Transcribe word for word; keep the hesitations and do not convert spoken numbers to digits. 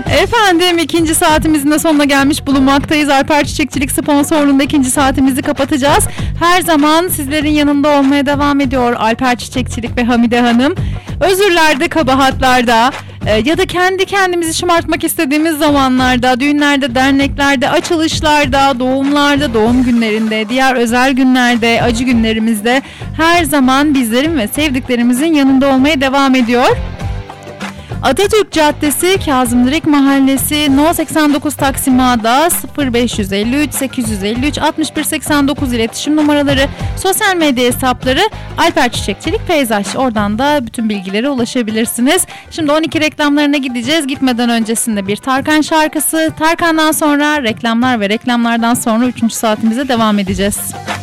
Efendim ikinci saatimizin de sonuna gelmiş bulunmaktayız. Alper Çiçekçilik sponsorluğunda ikinci saatimizi kapatacağız. Her zaman sizlerin yanında olmaya devam ediyor Alper Çiçekçilik ve Hamide Hanım. Özürlerde, kabahatlarda e, ya da kendi kendimizi şımartmak istediğimiz zamanlarda, düğünlerde, derneklerde, açılışlarda, doğumlarda, doğum günlerinde, diğer özel günlerde, acı günlerimizde her zaman bizlerin ve sevdiklerimizin yanında olmaya devam ediyor. Atatürk Caddesi, Kazımdırık Mahallesi, No seksen dokuz Taksim A'da sıfır beş yüz elli üç sekiz yüz elli üç altmış bir seksen dokuz iletişim numaraları, sosyal medya hesapları Alper Çiçekçilik Peyzaj. Oradan da bütün bilgilere ulaşabilirsiniz. Şimdi on iki reklamlarına gideceğiz. Gitmeden öncesinde bir Tarkan şarkısı. Tarkan'dan sonra reklamlar ve reklamlardan sonra üçüncü saatimize devam edeceğiz.